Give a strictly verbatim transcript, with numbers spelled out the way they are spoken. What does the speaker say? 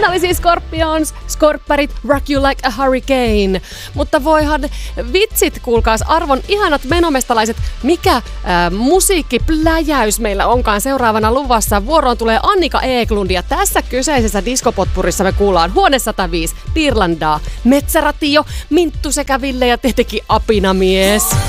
Siinä oli siis Scorpions, Skorpparit, Rock You Like a Hurricane. Mutta voihan vitsit, kuulkaas arvon ihanat menomestalaiset, mikä äh, musiikkipläjäys meillä onkaan seuraavana luvassa. Vuoroon tulee Annika Eklund ja tässä kyseisessä diskopotpurissa me kuullaan Huone sata viisi, Pirlandaa, Metsäratio, Minttu sekä Ville ja tietenkin Apinamies.